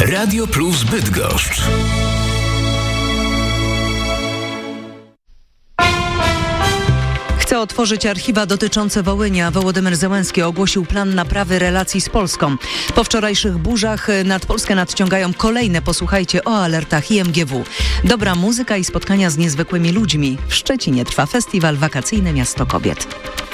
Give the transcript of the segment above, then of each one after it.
Radio Plus Bydgoszcz. Chce otworzyć archiwa dotyczące Wołynia. Wołodymyr Zełenski ogłosił plan naprawy relacji z Polską. Po wczorajszych burzach nad Polskę nadciągają kolejne, posłuchajcie, o alertach IMGW. Dobra muzyka i spotkania z niezwykłymi ludźmi. W Szczecinie trwa festiwal wakacyjny Miasto Kobiet.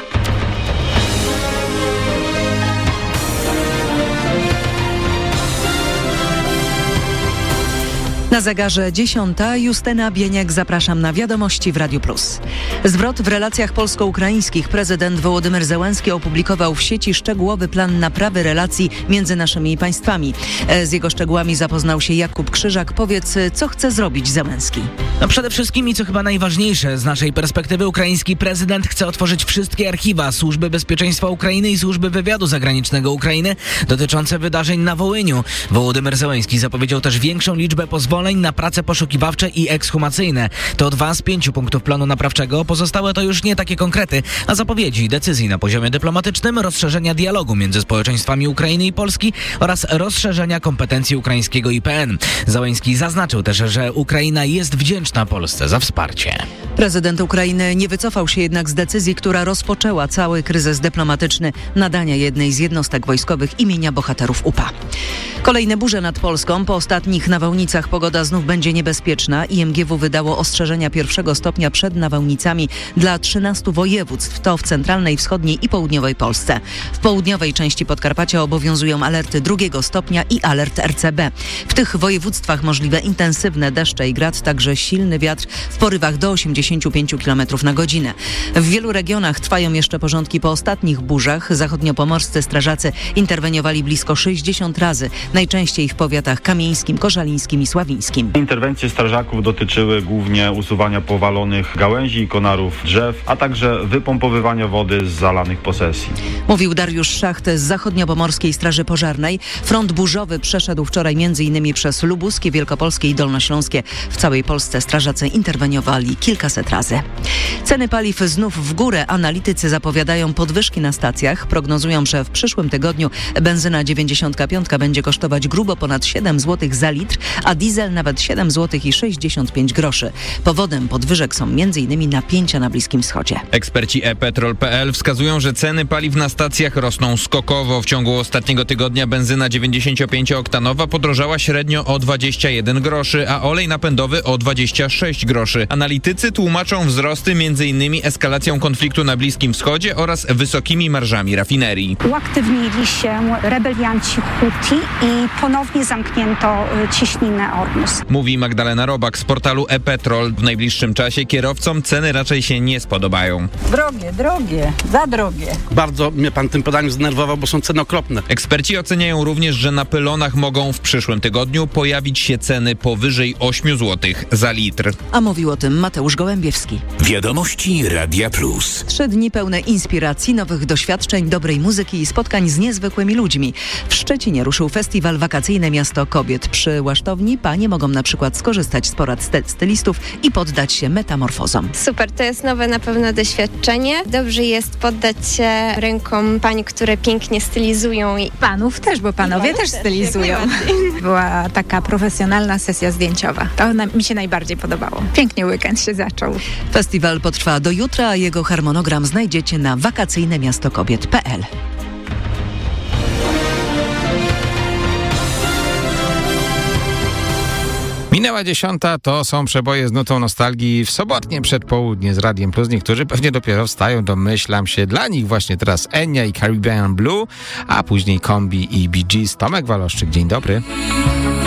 Na zegarze 10. Justyna Bieniek, zapraszam na wiadomości w Radiu Plus. Zwrot w relacjach polsko-ukraińskich. Prezydent Wołodymyr Zełenski opublikował w sieci szczegółowy plan naprawy relacji między naszymi państwami. Z jego szczegółami zapoznał się Jakub Krzyżak. Powiedz, co chce zrobić Zełenski? Przede wszystkim i co chyba najważniejsze, z naszej perspektywy ukraiński prezydent chce otworzyć wszystkie archiwa Służby Bezpieczeństwa Ukrainy i Służby Wywiadu Zagranicznego Ukrainy dotyczące wydarzeń na Wołyniu. Wołodymyr Zełenski zapowiedział też większą liczbę pozwoleń na prace poszukiwawcze i ekshumacyjne. To 2 z 5 punktów planu naprawczego. Pozostałe to już nie takie konkrety, a zapowiedzi decyzji na poziomie dyplomatycznym, rozszerzenia dialogu między społeczeństwami Ukrainy i Polski oraz rozszerzenia kompetencji ukraińskiego IPN. Zełenski zaznaczył też, że Ukraina jest wdzięczna Polsce za wsparcie. Prezydent Ukrainy nie wycofał się jednak z decyzji, która rozpoczęła cały kryzys dyplomatyczny, nadania jednej z jednostek wojskowych imienia bohaterów UPA. Kolejne burze nad Polską. Po ostatnich nawałnicach pogoda znów będzie niebezpieczna. IMGW wydało ostrzeżenia 1. stopnia przed nawałnicami dla 13 województw, to w centralnej, wschodniej i południowej Polsce. W południowej części Podkarpacia obowiązują alerty 2. stopnia i alert RCB. W tych województwach możliwe intensywne deszcze i grad, także silny wiatr w porywach do 85 km na godzinę. W wielu regionach trwają jeszcze porządki po ostatnich burzach. Zachodniopomorscy strażacy interweniowali blisko 60 razy, najczęściej w powiatach kamieńskim, koszalińskim i sławińskim. Interwencje strażaków dotyczyły głównie usuwania powalonych gałęzi i konarów drzew, a także wypompowywania wody z zalanych posesji. Mówił Dariusz Szacht z Zachodniopomorskiej Straży Pożarnej. Front burzowy przeszedł wczoraj m.in. przez Lubuskie, Wielkopolskie i Dolnośląskie. W całej Polsce strażacy interweniowali kilkaset razy. Ceny paliw znów w górę. Analitycy zapowiadają podwyżki na stacjach. Prognozują, że w przyszłym tygodniu benzyna 95 będzie kosztować grubo ponad 7 zł za litr, a diesel nawet 7 zł i 65 groszy. Powodem podwyżek są m.in. napięcia na Bliskim Wschodzie. Eksperci ePetrol.pl wskazują, że ceny paliw na stacjach rosną skokowo. W ciągu ostatniego tygodnia benzyna 95-oktanowa podrożała średnio o 21 groszy, a olej napędowy o 26 groszy. Analitycy tłumaczą wzrosty m.in. eskalacją konfliktu na Bliskim Wschodzie oraz wysokimi marżami rafinerii. Uaktywnili się rebelianci Huti i ponownie zamknięto cieśninę Ormus. Mówi Magdalena Robak z portalu ePetrol. W najbliższym czasie kierowcom ceny raczej się nie spodobają. Drogie, za drogie. Bardzo mnie pan tym podaniem zdenerwował, bo są ceny okropne. Eksperci oceniają również, że na pylonach mogą w przyszłym tygodniu pojawić się ceny powyżej 8 zł za litr. A mówił o tym Mateusz Gołębiewski. Wiadomości Radia Plus. 3 dni pełne inspiracji, nowych doświadczeń, dobrej muzyki i spotkań z niezwykłymi ludźmi. W Szczecinie ruszył festiwal wakacyjny Miasto Kobiet. Przy Łasztowni panie mogą na przykład skorzystać z porad stylistów i poddać się metamorfozom. Super, to jest nowe na pewno doświadczenie. Dobrze jest poddać się rękom pań, które pięknie stylizują. Panów też, bo panowie też stylizują. Była taka profesjonalna sesja zdjęciowa. To mi się najbardziej podobało. Pięknie weekend się zaczął. Festiwal potrwa do jutra, a jego harmonogram znajdziecie na wakacyjnemiastokobiet.pl. Minęła 10, to są przeboje z nutą nostalgii w sobotnie przedpołudnie z Radiem Plus. Niektórzy pewnie dopiero wstają, domyślam się. Dla nich właśnie teraz Enya i Caribbean Blue, a później Kombi i Bee Gees. Tomek Waloszczyk, dzień dobry.